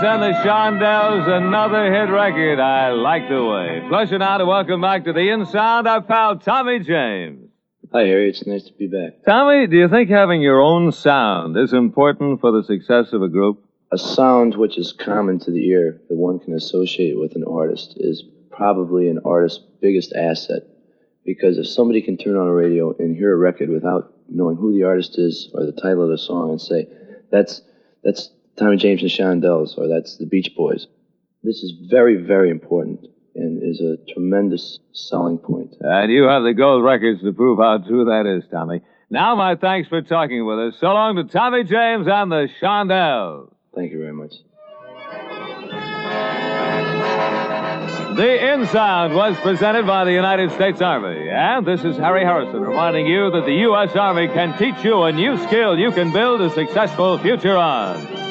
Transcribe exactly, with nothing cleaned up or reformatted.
And the Shondells, another hit record, I Like the Way. Pleasure now to welcome back to the In Sound our pal Tommy James. Hi, Harry. It's nice to be back. Tommy, do you think having your own sound is important for the success of a group? A sound which is common to the ear that one can associate with an artist is probably an artist's biggest asset. Because if somebody can turn on a radio and hear a record without knowing who the artist is or the title of the song and say, that's that's Tommy James and Shondells, or that's the Beach Boys. This is very, very important and is a tremendous selling point. And you have the gold records to prove how true that is, Tommy. Now, my thanks for talking with us. So long to Tommy James and the Shondells. Thank you very much. The In Sound was presented by the United States Army. And this is Harry Harrison reminding you that the U S Army can teach you a new skill you can build a successful future on.